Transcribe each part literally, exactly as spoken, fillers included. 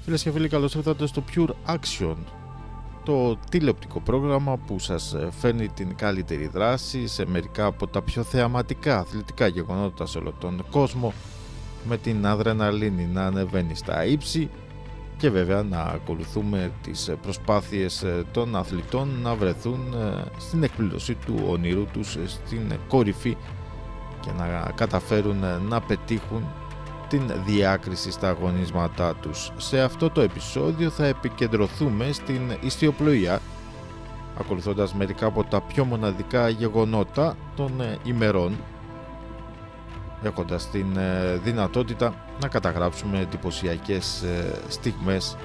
Φίλες και φίλοι, καλώς ήρθατε στο Pure Action, το τηλεοπτικό πρόγραμμα που σας φέρνει την καλύτερη δράση σε μερικά από τα πιο θεαματικά αθλητικά γεγονότα σε όλο τον κόσμο, με την αδρεναλίνη να ανεβαίνει στα ύψη και βέβαια να ακολουθούμε τις προσπάθειες των αθλητών να βρεθούν στην εκπλήρωση του ονείρου τους στην κορυφή και να καταφέρουν να πετύχουν την διάκριση στα αγωνίσματά τους. Σε αυτό το επεισόδιο θα επικεντρωθούμε στην ιστιοπλοεία, ακολουθώντας μερικά από τα πιο μοναδικά γεγονότα των ημερών, έχοντας την δυνατότητα να καταγράψουμε εντυπωσιακές στιγμές,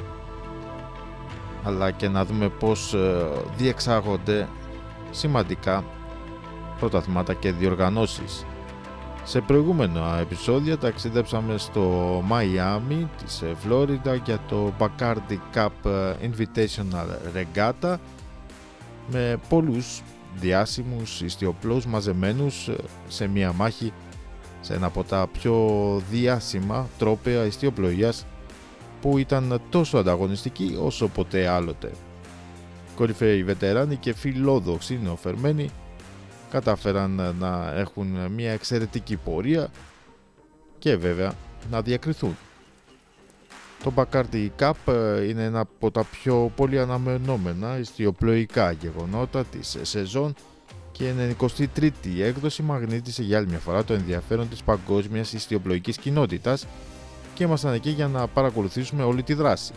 αλλά και να δούμε πώς διεξάγονται σημαντικά πρωταθλήματα και διοργανώσεις. Σε προηγούμενα επεισόδια ταξιδέψαμε στο Μαϊάμι της Φλόριντα για το Bacardi Cup Invitational Regatta με πολλούς διάσημους ιστιοπλώους μαζεμένους σε μία μάχη σε ένα από τα πιο διάσημα τρόπαια ιστιοπλοείας που ήταν τόσο ανταγωνιστική όσο ποτέ άλλοτε. Κορυφαίοι βετεράνοι και φιλόδοξοι νεοφερμένοι κατάφεραν να έχουν μια εξαιρετική πορεία και βέβαια να διακριθούν. Το Bacardi Cup είναι ένα από τα πιο πολύ αναμενόμενα ιστιοπλοϊκά γεγονότα της σεζόν και η ενενηκοστή τρίτη έκδοση μαγνήτησε για άλλη μια φορά το ενδιαφέρον της παγκόσμιας ιστιοπλοϊκής κοινότητας και ήμασταν εκεί για να παρακολουθήσουμε όλη τη δράση.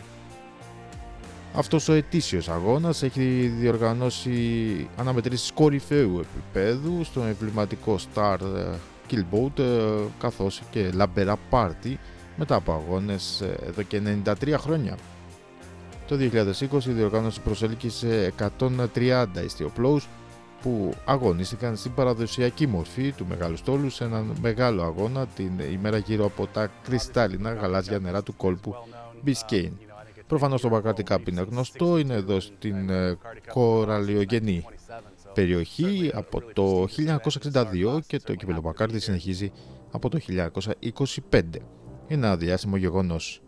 Αυτός ο ετήσιος αγώνας έχει διοργανώσει αναμετρήσεις κορυφαίου επίπεδου στο εμβληματικό Star Killboat καθώς και λαμπερά πάρτι μετά από αγώνες εδώ και ενενήντα τρία χρόνια. Το δύο χιλιάδες είκοσι η διοργάνωση προσέλκυσε εκατόν τριάντα ιστιοπλώους που αγωνίστηκαν στην παραδοσιακή μορφή του μεγάλου στόλου σε έναν μεγάλο αγώνα την ημέρα γύρω από τα κρυστάλλινα γαλάζια νερά του κόλπου Μπισκέιν. Προφανώς το Bacardi Cup είναι γνωστό, είναι εδώ στην κοραλιογενή περιοχή από το χίλια εννιακόσια εξήντα δύο και το κύπελλο Bacardi συνεχίζει από το χίλια εννιακόσια είκοσι πέντε. Είναι ένα διάσημο γεγονός.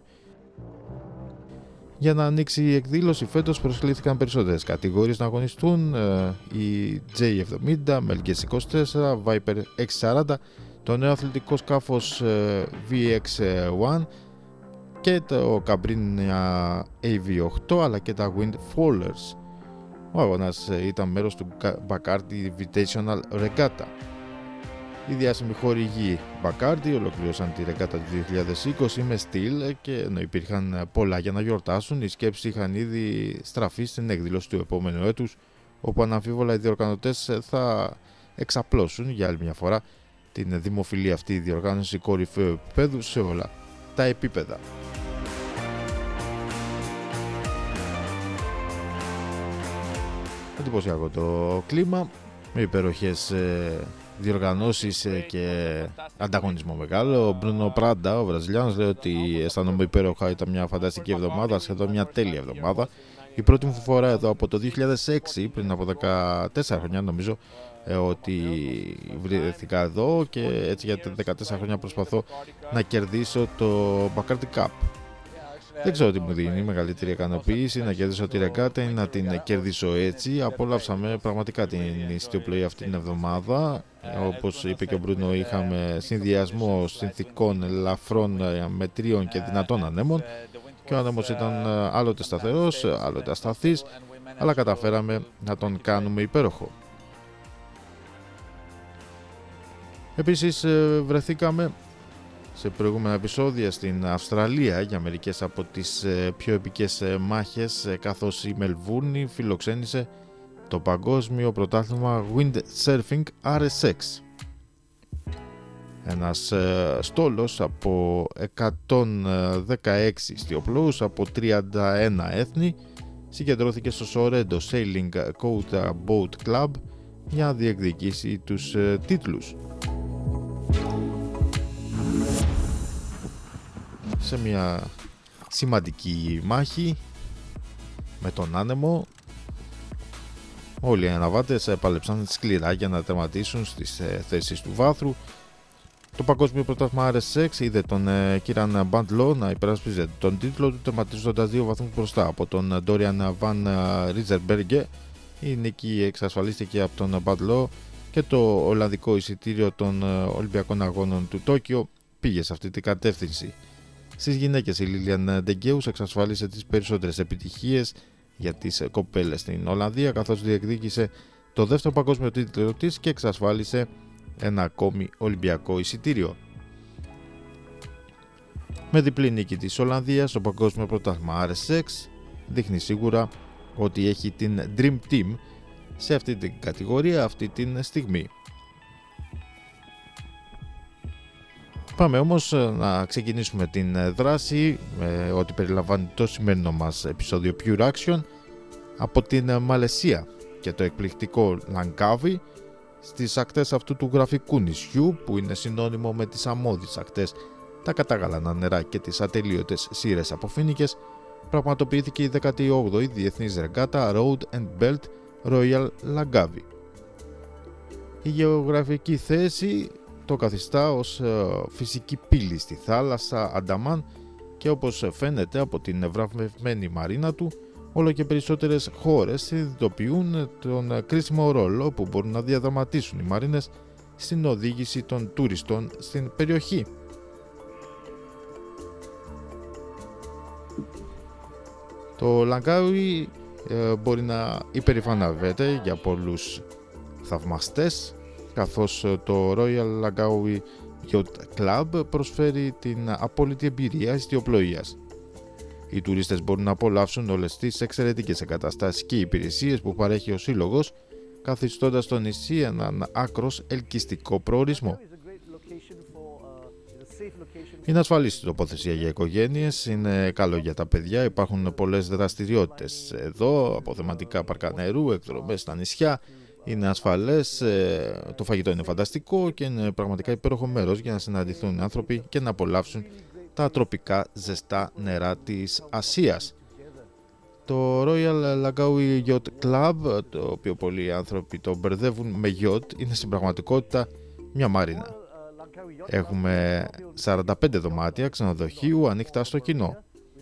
Για να ανοίξει η εκδήλωση φέτος προσκλήθηκαν περισσότερες κατηγορίες να αγωνιστούν, η τζέι εβδομήντα, Melges είκοσι τέσσερα, Viper εξ σαράντα, το νέο αθλητικό σκάφος βι εξ ένα και το Cabrinha έι βι οκτώ αλλά και τα Windfallers. Ο αγώνας ήταν μέρος του Bacardi Invitational Regatta. Οι διάσημοι χορηγοί Bacardi ολοκλήρωσαν τη ρεγκάτα του δύο χιλιάδες είκοσι με στυλ και ενώ υπήρχαν πολλά για να γιορτάσουν, οι σκέψεις είχαν ήδη στραφεί στην εκδήλωση του επόμενου έτους, όπου αναμφίβολα οι διοργανωτές θα εξαπλώσουν για άλλη μια φορά την δημοφιλή αυτή διοργάνωση κορυφαίου επίπεδου σε όλα τα επίπεδα. Εντυπωσιακό το κλίμα, με υπέροχες ε, διοργανώσεις ε, και ανταγωνισμό μεγάλο. Ο Μπρούνο Πράντα, ο Βραζιλιάνος, λέει ότι αισθάνομαι υπέροχα, ήταν μια φανταστική εβδομάδα, σχεδόν μια τέλεια εβδομάδα. Η πρώτη μου φορά εδώ από το δύο χιλιάδες έξι, πριν από δεκατέσσερα χρόνια νομίζω, ε, ότι βρέθηκα εδώ και έτσι για δεκατέσσερα χρόνια προσπαθώ να κερδίσω το Bacardi Cup. Δεν ξέρω τι μου δίνει μεγαλύτερη ικανοποίηση, να κερδίσω τη ρεγκάτα ή να την κερδίσω έτσι. Απολαύσαμε πραγματικά την ιστιοπλοεία αυτή την εβδομάδα. Όπως είπε και ο Μπρούνο, είχαμε συνδυασμό συνθηκών ελαφρών, μετρίων και δυνατών ανέμων και ο άνεμος ήταν άλλοτε σταθερός, άλλοτε ασταθής, αλλά καταφέραμε να τον κάνουμε υπέροχο. Επίσης βρεθήκαμε σε προηγούμενα επεισόδια στην Αυστραλία για μερικές από τις πιο επικές μάχες, καθώς η Μελβούρνη φιλοξένησε το παγκόσμιο πρωτάθλημα Windsurfing αρ ες εξ. Ένας στόλος από εκατόν δεκαέξι ιστιοπλώους από τριάντα ένα έθνη συγκεντρώθηκε στο Sorrento Sailing Quota Boat Club για να διεκδικήσει τους τίτλους. Σε μια σημαντική μάχη με τον άνεμο, όλοι οι αναβάτες έπαλεψαν σκληρά για να τερματίσουν στις θέσεις του βάθρου Το παγκόσμιο πρωτάθλημα αρ ες εξ είδε τον Κίραν Μπαντλό να υπερασπίζεται τον τίτλο του, τερματίζοντας δύο βαθμούς μπροστά από τον Ντόριαν Βαν Ριζερμπέργκε. Η νίκη εξασφαλίστηκε από τον Μπαντλό και το Ολλανδικό εισιτήριο των Ολυμπιακών Αγώνων του Τόκιο πήγε σε αυτή την κατεύθυνση. Στις γυναίκες, η Λίλιαν Ντεγκέους εξασφάλισε τις περισσότερες επιτυχίες για τις κοπέλες στην Ολλανδία, καθώς διεκδίκησε το δεύτερο παγκόσμιο τίτλο της και εξασφάλισε ένα ακόμη Ολυμπιακό εισιτήριο. Με διπλή νίκη της Ολλανδίας στο παγκόσμιο πρωτάθλημα αρ ες εξ δείχνει σίγουρα ότι έχει την Dream Team σε αυτή την κατηγορία αυτή την στιγμή. Πάμε όμως να ξεκινήσουμε την δράση με ό,τι περιλαμβάνει το σημερινό μας επεισόδιο Pure Action από την Μαλαισία και το εκπληκτικό Λανκάβι στις ακτές αυτού του γραφικού νησιού που είναι συνώνυμο με τις αμμώδεις ακτές, τα κατάγαλανα νερά και τις ατελείωτες σύρες από φοίνικες, πραγματοποιήθηκε η δέκατη όγδοη Διεθνής Ρεγκάτα Road and Belt Royal Langkawi. Η γεωγραφική θέση το καθιστά ως φυσική πύλη στη θάλασσα Ανταμάν και όπως φαίνεται από την βραβευμένη μαρίνα του, όλο και περισσότερες χώρες συνειδητοποιούν τον κρίσιμο ρόλο που μπορούν να διαδραματίσουν οι μαρίνες στην οδήγηση των τουριστών στην περιοχή. Το Λανκάουι ε, μπορεί να υπερηφανεύεται για πολλούς θαυμαστές, καθώς το Royal Langkawi Yacht Club προσφέρει την απόλυτη εμπειρία ιστιοπλοείας. Οι τουρίστες μπορούν να απολαύσουν όλες τις εξαιρετικές εγκαταστάσεις και υπηρεσίες που παρέχει ο σύλλογος, καθιστώντας το νησί έναν άκρος ελκυστικό προορισμό. Είναι ασφαλής η τοποθεσία για οικογένειες, είναι καλό για τα παιδιά, υπάρχουν πολλές δραστηριότητες εδώ, αποθεματικά πάρκα νερού, εκδρομές στα νησιά, είναι ασφαλές, το φαγητό είναι φανταστικό και είναι πραγματικά υπέροχο μέρος για να συναντηθούν άνθρωποι και να απολαύσουν τα τροπικά ζεστά νερά της Ασίας. Το Royal Langkawi Yacht Club, το οποίο πολλοί άνθρωποι το μπερδεύουν με yacht, είναι στην πραγματικότητα μια μαρίνα. Έχουμε σαράντα πέντε δωμάτια ξενοδοχείου ανοιχτά στο κοινό.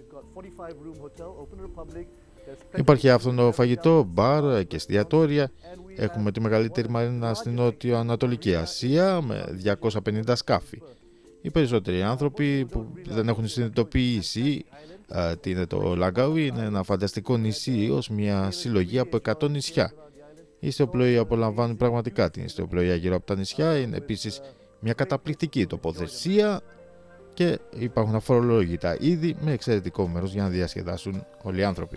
Υπάρχει άφθονο φαγητό, μπαρ και εστιατόρια. Έχουμε τη μεγαλύτερη μαρίνα στην Νότιο-Ανατολική Ασία με διακόσια πενήντα σκάφη. Οι περισσότεροι άνθρωποι που δεν έχουν συνειδητοποιήσει α, τι είναι το Λανκάουι, είναι ένα φανταστικό νησί ως μια συλλογή από εκατό νησιά. Η ιστιοπλοεία απολαμβάνει πραγματικά την ιστιοπλοεία γύρω από τα νησιά, είναι επίσης μια καταπληκτική τοποθεσία και υπάρχουν αφορολόγητα είδη με εξαιρετικό μέρος για να διασκεδάσουν όλοι οι άνθρωποι.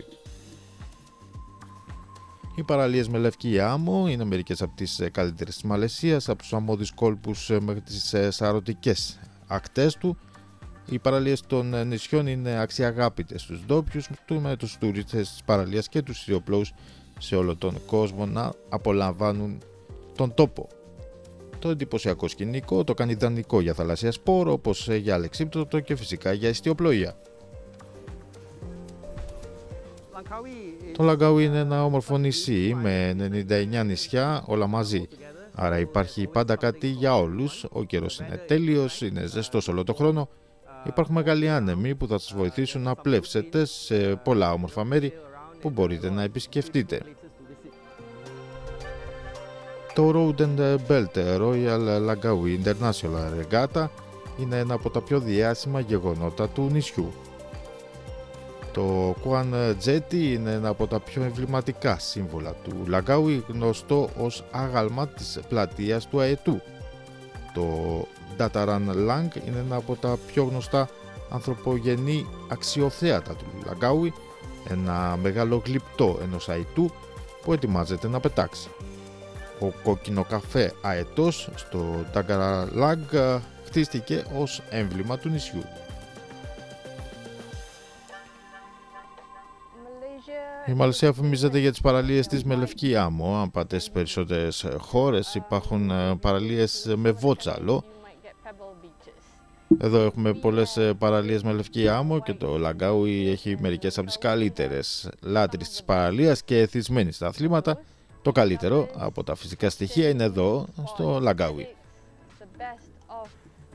Οι παραλίες με λευκή άμμο είναι μερικές από τις καλύτερες της Μαλαισίας, από τους αμμώδεις κόλπους μέχρι τις σαρωτικές ακτές του. Οι παραλίες των νησιών είναι αξιαγάπητες στους ντόπιους, με τους τουρίστες της παραλίας και τους ιστιοπλόους σε όλο τον κόσμο να απολαμβάνουν τον τόπο. Το εντυπωσιακό σκηνικό το κάνει ιδανικό για θαλασσία σπόρο, όπως για αλεξίπτωτο και φυσικά για ιστιοπλοεία. Το Λανκάουι είναι ένα όμορφο νησί με ενενήντα εννέα νησιά όλα μαζί, άρα υπάρχει πάντα κάτι για όλους, ο καιρός είναι τέλειος, είναι ζεστός όλο το χρόνο, υπάρχουν μεγάλοι άνεμοι που θα σας βοηθήσουν να πλεύσετε σε πολλά όμορφα μέρη που μπορείτε να επισκεφτείτε. Το Road and Belt Royal Langkawi International Regatta είναι ένα από τα πιο διάσημα γεγονότα του νησιού. Το Kuan Jetty είναι ένα από τα πιο εμβληματικά σύμβολα του Λανκάουι, γνωστό ως άγαλμα της πλατείας του Αετού. Το Dataran Lang είναι ένα από τα πιο γνωστά ανθρωπογενή αξιοθέατα του Λανκάουι, ένα μεγάλο γλυπτό ενός αετού που ετοιμάζεται να πετάξει. Ο κόκκινο καφέ αετός στο Dataran Lang χτίστηκε ως έμβλημα του νησιού. Η Μαλαισία φημίζεται για τις παραλίες της με λευκή άμμο. Αν πάτε στις περισσότερες χώρες υπάρχουν παραλίες με βότσαλο. Εδώ έχουμε πολλές παραλίες με λευκή άμμο και το Λανκάουι έχει μερικές από τις καλύτερες. Λάτρεις της παραλίας και εθισμένοι στα αθλήματα. Το καλύτερο από τα φυσικά στοιχεία είναι εδώ στο Λανκάουι.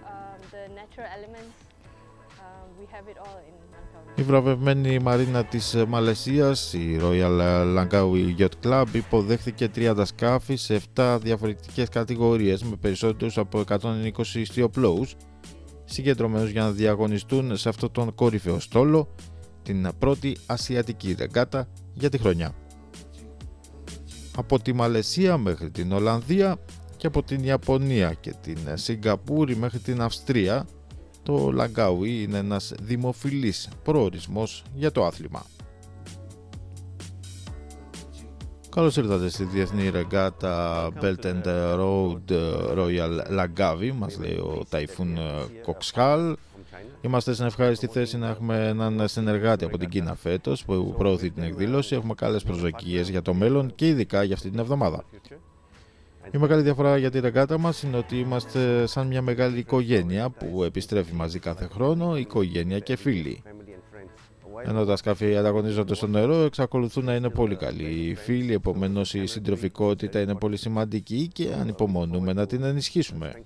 Η βραβευμένη μαρίνα της Μαλαισίας, η Royal Langkawi Yacht Club, υποδέχθηκε τριάντα σκάφη σε επτά διαφορετικές κατηγορίες με περισσότερους από εκατόν είκοσι ιστιοπλώους συγκεντρωμένους για να διαγωνιστούν σε αυτόν τον κορυφαίο στόλο την πρώτη ασιατική ρεγκάτα για τη χρονιά. Από τη Μαλαισία μέχρι την Ολλανδία και από την Ιαπωνία και την Σιγκαπούρη μέχρι την Αυστρία, το Langkawi είναι ένας δημοφιλής προορισμός για το άθλημα. Καλώς ήρθατε στη διεθνή ρεγκάτα Belt and Road Royal Langkawi, μας λέει ο Ταϊφούν Κοξχάλ. Είμαστε στην ευχάριστη θέση να έχουμε έναν συνεργάτη από την Κίνα φέτος που προωθεί την εκδήλωση. Έχουμε καλές προσδοκίες για το μέλλον και ειδικά για αυτή την εβδομάδα. Η μεγάλη διαφορά για τη ρεγκάτα μας είναι ότι είμαστε σαν μια μεγάλη οικογένεια που επιστρέφει μαζί κάθε χρόνο, οικογένεια και φίλοι. Ενώ τα σκάφη ανταγωνίζονται στο νερό, εξακολουθούν να είναι πολύ καλοί οι φίλοι, επομένως η συντροφικότητα είναι πολύ σημαντική και ανυπομονούμε να την ενισχύσουμε.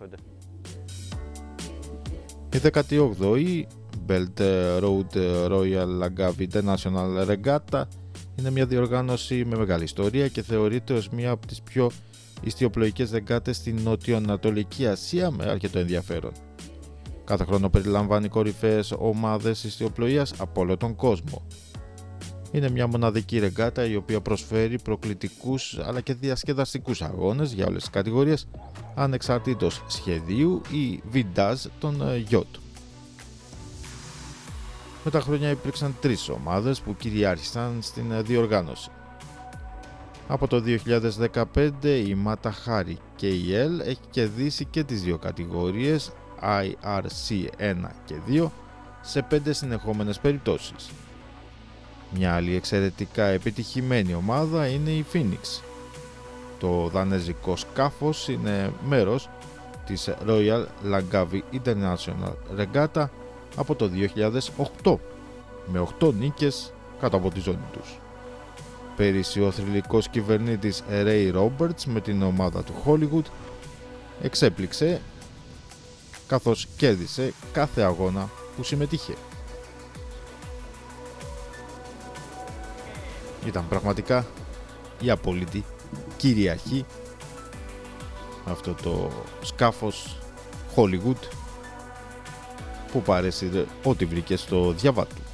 Η δέκατη όγδοη Belt Road Royal Langkawi International Regatta είναι μια διοργάνωση με μεγάλη ιστορία και θεωρείται ως μια από τις πιο ιστιοπλοϊκές ρεγκάτες στην Νοτιοανατολική Ασία με αρκετό ενδιαφέρον. Κάθε χρόνο περιλαμβάνει κορυφαίες ομάδες ιστιοπλοείας από όλο τον κόσμο. Είναι μια μοναδική ρεγκάτα η οποία προσφέρει προκλητικούς αλλά και διασκεδαστικούς αγώνες για όλες τις κατηγορίες ανεξαρτήτως σχεδίου ή βιντάζ των γιότ. Με τα χρόνια υπήρξαν τρεις ομάδες που κυριάρχησαν στην διοργάνωση. Από το δύο χιλιάδες δεκαπέντε η Matahari κέι ι ελ έχει κερδίσει και τις δύο κατηγορίες άι αρ σι ένα και δύο σε πέντε συνεχόμενες περιπτώσεις. Μια άλλη εξαιρετικά επιτυχημένη ομάδα είναι η Phoenix. Το δανεζικό σκάφος είναι μέρος της Royal Langkawi International Regatta από το δύο χιλιάδες οκτώ με οκτώ νίκες κάτω από τη ζώνη τους. Πέρυσι ο θρυλικός κυβερνήτης Ray Roberts με την ομάδα του Hollywood εξέπληξε καθώς κέρδισε κάθε αγώνα που συμμετείχε. Ήταν πραγματικά η απόλυτη κυριαρχή αυτό το σκάφος Hollywood που παρέσυρε ό,τι βρήκε στο διάβα του.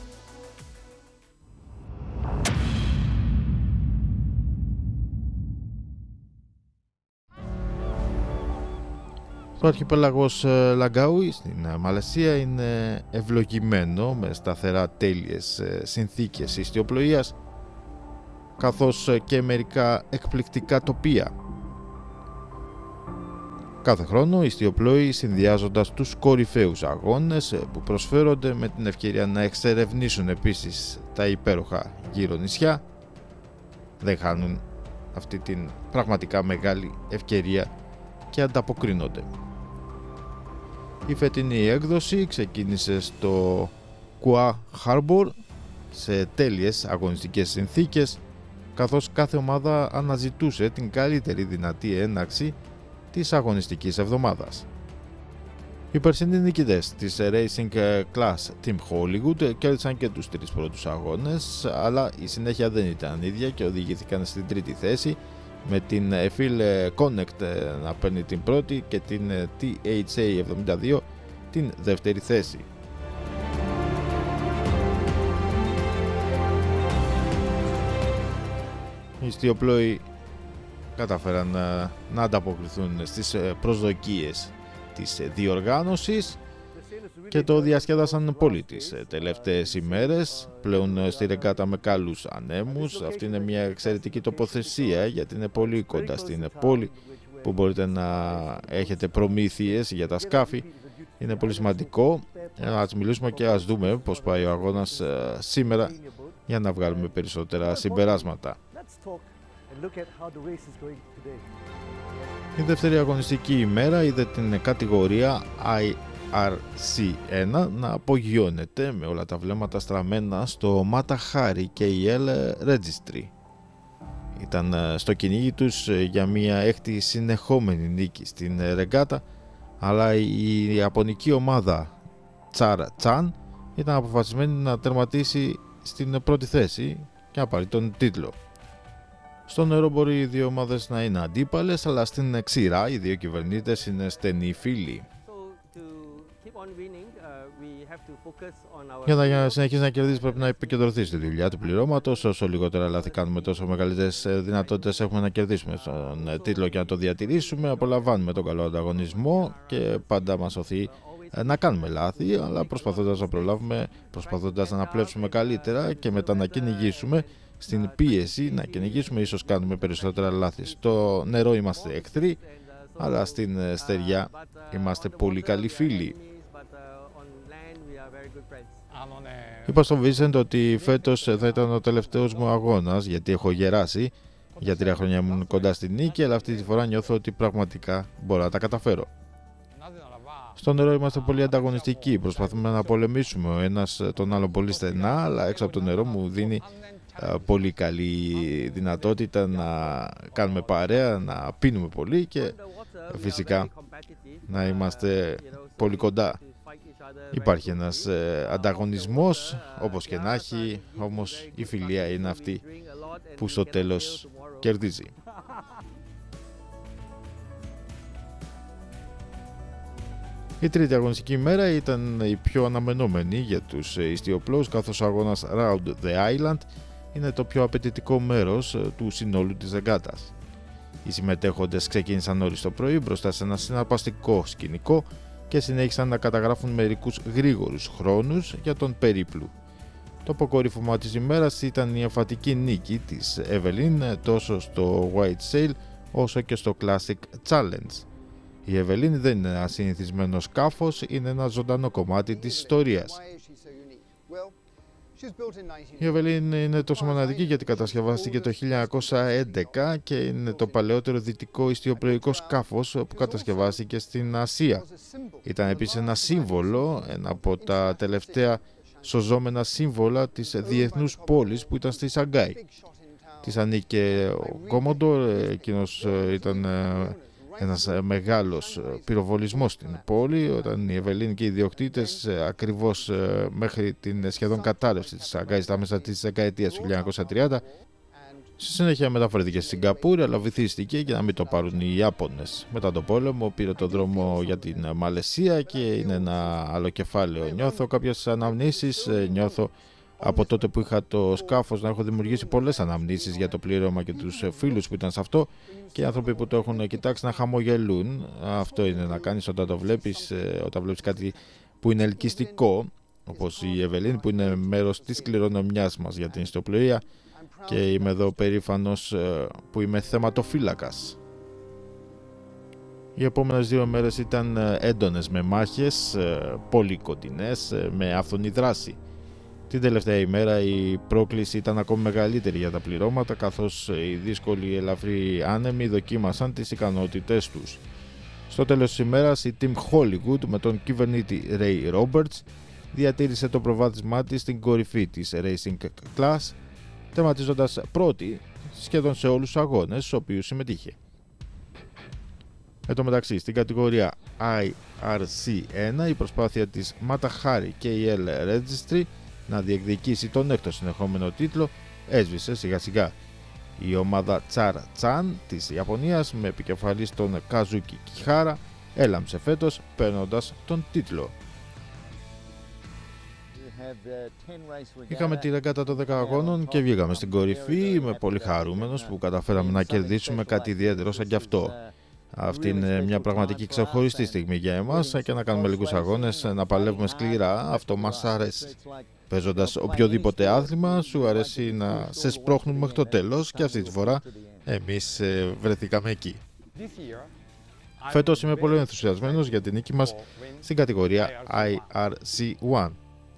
Το αρχιπέλαγος Langkawi στην Μαλαισία είναι ευλογημένο με σταθερά τέλειες συνθήκες ιστιοπλοείας καθώς και μερικά εκπληκτικά τοπία. Κάθε χρόνο οι ιστιοπλόοι συνδυάζοντας τους κορυφαίους αγώνες που προσφέρονται με την ευκαιρία να εξερευνήσουν επίσης τα υπέροχα γύρω νησιά δεν χάνουν αυτή την πραγματικά μεγάλη ευκαιρία και ανταποκρίνονται. Η φετινή έκδοση ξεκίνησε στο Kua Harbor σε τέλειες αγωνιστικές συνθήκες καθώς κάθε ομάδα αναζητούσε την καλύτερη δυνατή έναρξη της αγωνιστικής εβδομάδας. Οι περσινοί νικητές της Racing Class Team Hollywood κέρδισαν και τους τρεις πρώτους αγώνες, αλλά η συνέχεια δεν ήταν ίδια και οδηγήθηκαν στην τρίτη θέση με την Phil Connect να παίρνει την πρώτη και την τι έιτς έι εβδομήντα δύο την δεύτερη θέση. Οι ιστιοπλόοι κατάφεραν να, να ανταποκριθούν στις προσδοκίες της διοργάνωσης και το διασκέδασαν πολύ τις τελευταίες ημέρες. Πλέον στη ρεγκάτα με καλούς ανέμους. Αυτή είναι μια εξαιρετική τοποθεσία γιατί είναι πολύ κοντά στην πόλη που μπορείτε να έχετε προμήθειες για τα σκάφη. Είναι πολύ σημαντικό. Ας μιλήσουμε και ας δούμε πώς πάει ο αγώνας σήμερα για να βγάλουμε περισσότερα συμπεράσματα. Η δεύτερη αγωνιστική ημέρα είδε την κατηγορία άι αρ σι ένα να απογειώνεται με όλα τα βλέμματα στραμμένα στο Matahari κέι ι ελ Registry. Ήταν στο κυνήγι τους για μια έκτη συνεχόμενη νίκη στην ρεγκάτα αλλά η ιαπωνική ομάδα Τσάρα Τσάν ήταν αποφασισμένη να τερματίσει στην πρώτη θέση και να πάρει τον τίτλο. Στο νερό μπορεί οι δύο ομάδες να είναι αντίπαλες, αλλά στην ξηρά οι δύο κυβερνήτες είναι στενοί φίλοι. Για να συνεχίσει να κερδίσει πρέπει να επικεντρωθεί στη δουλειά του πληρώματος. Όσο λιγότερα λάθη κάνουμε, τόσο μεγαλύτερες δυνατότητες έχουμε να κερδίσουμε στον τίτλο και να το διατηρήσουμε. Απολαμβάνουμε τον καλό ανταγωνισμό και πάντα μας οθεί να κάνουμε λάθη, αλλά προσπαθώντας να προλάβουμε, προσπαθώντας να αναπλέψουμε καλύτερα και μετά να κυνηγήσουμε στην πίεση, να κυνηγήσουμε, ίσως κάνουμε περισσότερα λάθη. Στο νερό είμαστε εχθροί, αλλά στην στεριά είμαστε πολύ καλοί φίλοι. Είπα στον Βίσεντ ότι φέτος θα ήταν ο τελευταίος μου αγώνας, γιατί έχω γεράσει. Για τρία χρόνια ήμουν κοντά στη νίκη, αλλά αυτή τη φορά νιώθω ότι πραγματικά μπορώ να τα καταφέρω. Στο νερό είμαστε πολύ ανταγωνιστικοί, προσπαθούμε να πολεμήσουμε ο ένας τον άλλο πολύ στενά, αλλά έξω από το νερό μου δίνει πολύ καλή δυνατότητα να κάνουμε παρέα, να πίνουμε πολύ και φυσικά να είμαστε πολύ κοντά. Υπάρχει ένας ε, ανταγωνισμός, όπως και να έχει, όμως η φιλία είναι αυτή που στο τέλος κερδίζει. Η τρίτη αγωνιστική μέρα ήταν η πιο αναμενόμενη για τους ιστιοπλώους, καθώς ο αγώνας Round the Island είναι το πιο απαιτητικό μέρος του συνόλου της ρεγκάτας. Οι συμμετέχοντες ξεκίνησαν νωρίς το πρωί μπροστά σε ένα συναρπαστικό σκηνικό και συνέχισαν να καταγράφουν μερικούς γρήγορους χρόνους για τον περίπλου. Το αποκορύφωμα της ημέρας ήταν η εμφατική νίκη της Evelyn τόσο στο White Sail όσο και στο Classic Challenge. Η Evelyn δεν είναι ένα συνηθισμένο σκάφος, είναι ένα ζωντανό κομμάτι της ιστορίας. Η Evelyn είναι τόσο μοναδική γιατί κατασκευάστηκε το χίλια εννιακόσια έντεκα και είναι το παλαιότερο δυτικό ιστιοπλοϊκό σκάφος που κατασκευάστηκε στην Ασία. Ήταν επίσης ένα σύμβολο, ένα από τα τελευταία σωζόμενα σύμβολα της διεθνούς πόλης που ήταν στη Σαγκάη. Της ανήκε ο Κόμοντορ, εκείνος ήταν ένας μεγάλος πυροβολισμός στην πόλη, όταν οι Evelyn και οι ιδιοκτήτες ακριβώς μέχρι την σχεδόν κατάρρευση της Σαγκάη στα μέσα της δεκαετίας του χίλια εννιακόσια τριάντα. Στη συνέχεια μεταφέρθηκε στη Σιγκαπούρη, αλλά βυθίστηκε για να μην το πάρουν οι Ιάπωνες. Μετά τον πόλεμο πήρε το δρόμο για την Μαλαισία και είναι ένα άλλο κεφάλαιο. Νιώθω κάποιες αναμνήσεις, νιώθω από τότε που είχα το σκάφος να έχω δημιουργήσει πολλές αναμνήσεις για το πλήρωμα και τους φίλους που ήταν σε αυτό και οι άνθρωποι που το έχουν κοιτάξει να χαμογελούν. Αυτό είναι να κάνεις όταν το βλέπεις, όταν βλέπεις κάτι που είναι ελκυστικό, όπως η Evelyn που είναι μέρος της κληρονομιάς μας για την ιστιοπλοεία, και είμαι εδώ περήφανος που είμαι θεματοφύλακας. Οι επόμενες δύο μέρες ήταν έντονες με μάχες, πολύ κοντινές, με άφθονη δράση. Την τελευταία ημέρα η πρόκληση ήταν ακόμη μεγαλύτερη για τα πληρώματα, καθώς οι δύσκολοι ελαφροί άνεμοι δοκίμασαν τις ικανότητές τους. Στο τέλος της ημέρας η Team Hollywood με τον κυβερνήτη Ray Roberts διατήρησε το προβάδισμά της στην κορυφή της Racing Class, τερματίζοντας πρώτη σχεδόν σε όλους τους αγώνες στους οποίους συμμετείχε. Εν τω μεταξύ, στην κατηγορία άι αρ σι ένα η προσπάθεια της Matahari κέι ελ Registry να διεκδικήσει τον έκτο συνεχόμενο τίτλο έσβησε σιγά σιγά. Η ομάδα Τσάρα Τσάν της Ιαπωνίας με επικεφαλής τον Καζούκι Κιχάρα έλαμψε φέτος παίρνοντας τον τίτλο. Είχαμε τη ρεγκάτα των δέκα αγώνων και βγήκαμε στην κορυφή. Είμαι πολύ χαρούμενος που καταφέραμε να κερδίσουμε κάτι ιδιαίτερο σαν κι αυτό. Αυτή είναι μια πραγματική ξεχωριστή στιγμή για εμάς και να κάνουμε λίγους αγώνες, να παλεύουμε σκληρά, αυτό μας αρέσει. Παίζοντας οποιοδήποτε άθλημα, σου αρέσει να σε σπρώχνουν μέχρι το τέλος και αυτή τη φορά εμείς βρεθήκαμε εκεί. Φέτος είμαι πολύ ενθουσιασμένος για την νίκη μας στην κατηγορία άι αρ σι ένα.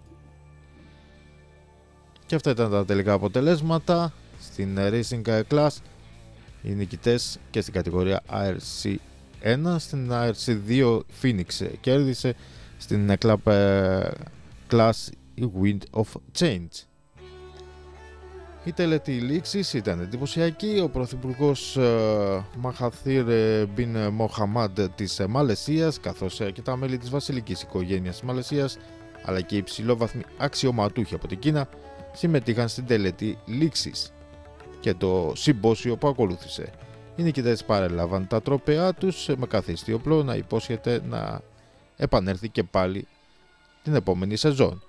Και αυτά ήταν τα τελικά αποτελέσματα στην Racing Class. Οι νικητές και στην κατηγορία άι αρ σι ένα, στην άι αρ σι δύο Phoenix κέρδισε, στην Club Class η Wind of Change. Η τελετή λήξης ήταν εντυπωσιακή. Ο πρωθυπουργός Μαχαθίρ Μπιν Μοχαμάντ της Μαλαισίας, καθώς και τα μέλη της βασιλικής οικογένειας της Μαλαισίας, αλλά και οι υψηλόβαθμοι αξιωματούχοι από την Κίνα, συμμετείχαν στην τελετή λήξης και το συμπόσιο που ακολούθησε. Οι νικητές παρέλαβαν τα τρόπαιά τους με κάθε ιστιοπλό να υπόσχεται να επανέλθει και πάλι την επόμενη σεζόν.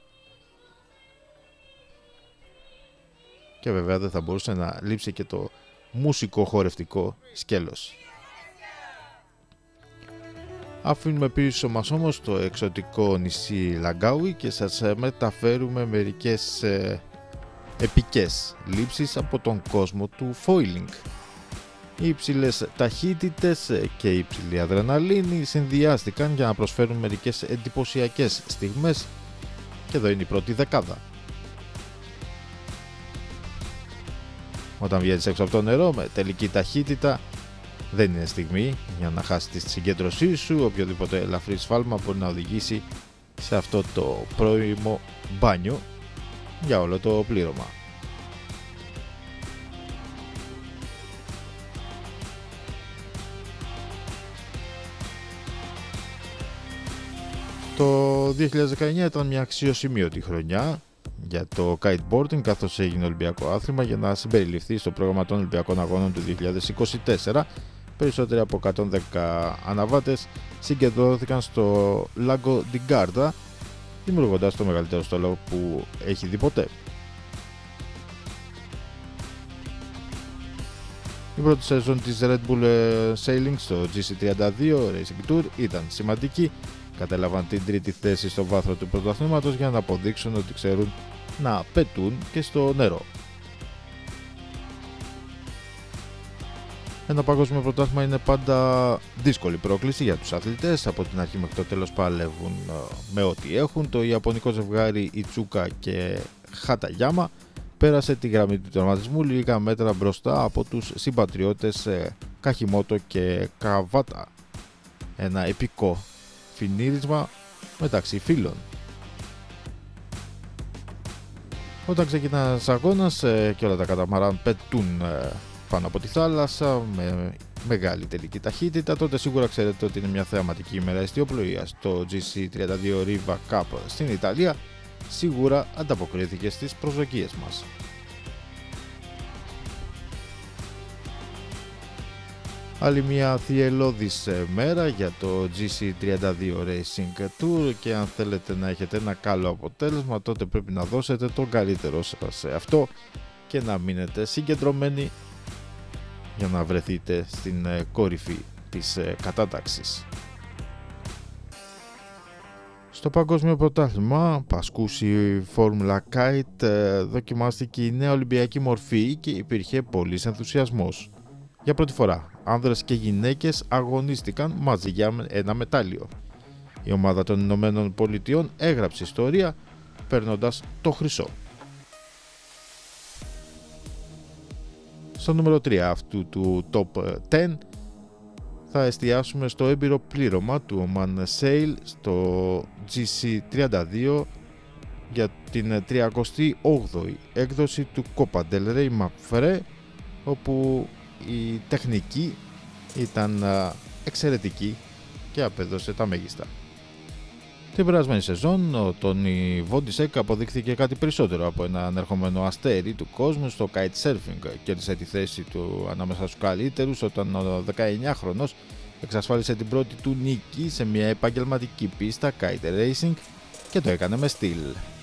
Και βέβαια δεν θα μπορούσε να λείψει και το μουσικό χορευτικό σκέλος. Αφήνουμε πίσω μας όμως το εξωτικό νησί Λαγκάουι και σας μεταφέρουμε μερικές ε, επικές λήψεις από τον κόσμο του foiling. Οι υψηλές ταχύτητες και η υψηλή αδρεναλίνη συνδυάστηκαν για να προσφέρουν μερικές εντυπωσιακές στιγμές και εδώ είναι η πρώτη δεκάδα. Όταν βγαίνεις έξω από το νερό με τελική ταχύτητα δεν είναι στιγμή για να χάσεις τη συγκέντρωσή σου. Οποιοδήποτε ελαφρύ σφάλμα μπορεί να οδηγήσει σε αυτό το πρώιμο μπάνιο για όλο το πλήρωμα. Το δύο χιλιάδες δεκαεννιά ήταν μια αξιοσημείωτη χρονιά για το kiteboarding, καθώς έγινε Ολυμπιακό άθλημα για να συμπεριληφθεί στο πρόγραμμα των Ολυμπιακών Αγώνων του δύο χιλιάδες είκοσι τέσσερα. Περισσότεροι από εκατόν δέκα αναβάτες συγκεντρώθηκαν στο Lago di Garda, δημιουργώντας το μεγαλύτερο στόλο που έχει δει ποτέ. Η πρώτη σεζόν της Red Bull Sailing στο τζι σι τριάντα δύο Racing Tour ήταν σημαντική. Κατέλαβαν την τρίτη θέση στο βάθρο του πρωταθλήματος για να αποδείξουν ότι ξέρουν να πετούν και στο νερό. Ένα παγκόσμιο πρωτάθλημα είναι πάντα δύσκολη πρόκληση για τους αθλητές. Από την αρχή μέχρι το τέλος παλεύουν με ό,τι έχουν. Το ιαπωνικό ζευγάρι Ιτσούκα και Χαταγιάμα πέρασε τη γραμμή του τερματισμού λίγα μέτρα μπροστά από τους συμπατριώτες Καχιμότο και Καβάτα. Ένα επικό φινίρισμα μεταξύ φίλων. Όταν ξεκινά ένας αγώνας και όλα τα καταμαράν πετούν πάνω από τη θάλασσα με μεγάλη τελική ταχύτητα, τότε σίγουρα ξέρετε ότι είναι μια θεαματική ημέρα εστιοπλοείας. Το τζι σι τριάντα δύο Riva Cup στην Ιταλία σίγουρα ανταποκρίθηκε στις προσδοκίες μας. Άλλη μια θυελλώδης μέρα για το τζι σι τριάντα δύο Racing Tour και αν θέλετε να έχετε ένα καλό αποτέλεσμα τότε πρέπει να δώσετε τον καλύτερό σας σε αυτό και να μείνετε συγκεντρωμένοι για να βρεθείτε στην κορυφή της κατάταξης. Στο παγκόσμιο πρωτάθλημα Πασκούση Formula Kite δοκιμάστηκε η νέα ολυμπιακή μορφή και υπήρχε πολύς ενθουσιασμός. Για πρώτη φορά, άνδρες και γυναίκες αγωνίστηκαν μαζί για ένα μετάλλιο. Η ομάδα των Ηνωμένων Πολιτειών έγραψε ιστορία παίρνοντας το χρυσό. Στο νούμερο τρία αυτού του Top δέκα θα εστιάσουμε στο έμπειρο πλήρωμα του Oman Sail στο τζι σι τριάντα δύο για την τριακοστή όγδοη έκδοση του Copa del Rey Mapfre, όπου η τεχνική ήταν εξαιρετική και απέδωσε τα μέγιστα. Την περασμένη σεζόν ο Τόνι Βόντισεκ αποδείχθηκε κάτι περισσότερο από ένα ανερχομένο αστέρι του κόσμου στο kitesurfing. Κέρδισε τη θέση του ανάμεσα στους καλύτερους όταν ο δεκαεννιάχρονος εξασφάλισε την πρώτη του νίκη σε μια επαγγελματική πίστα kite racing και το έκανε με στυλ.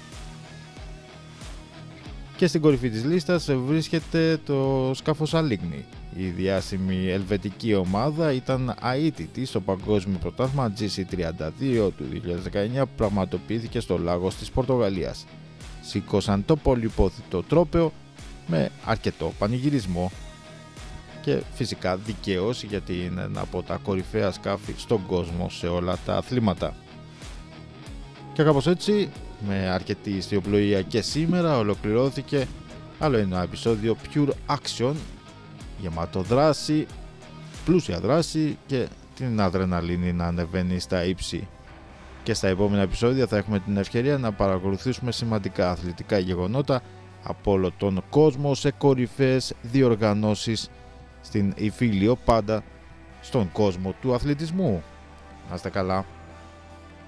Και στην κορυφή της λίστας βρίσκεται το σκάφος Αλίγνη. Η διάσημη ελβετική ομάδα ήταν αίτητη στο παγκόσμιο πρωτάθλημα τζι σι τριάντα δύο του δύο χιλιάδες δεκαεννιά που πραγματοποιήθηκε στο Λάγος της Πορτογαλίας. Σήκωσαν το πολυπόθητο τρόπαιο με αρκετό πανηγυρισμό και φυσικά δικαίως, γιατί είναι ένα από τα κορυφαία σκάφη στον κόσμο σε όλα τα αθλήματα. Και κάπως έτσι, με αρκετή ιστιοπλοεία και σήμερα ολοκληρώθηκε άλλο ένα επεισόδιο Pure Action, γεμάτο δράση, πλούσια δράση και την αδρεναλίνη να ανεβαίνει στα ύψη. Και στα επόμενα επεισόδια θα έχουμε την ευκαιρία να παρακολουθήσουμε σημαντικά αθλητικά γεγονότα από όλο τον κόσμο σε κορυφαίες διοργανώσεις στην Ιφίλιο, πάντα στον κόσμο του αθλητισμού. Να είστε καλά.